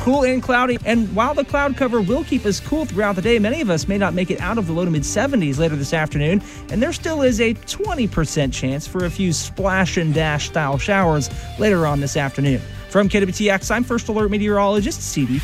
Cool and cloudy, and while the cloud cover will keep us cool throughout the day, many of us may not make it out of the low to mid 70s later this afternoon, and there still is a 20% chance for a few splash and dash style showers later on this afternoon. From KWTX, I'm First Alert Meteorologist CD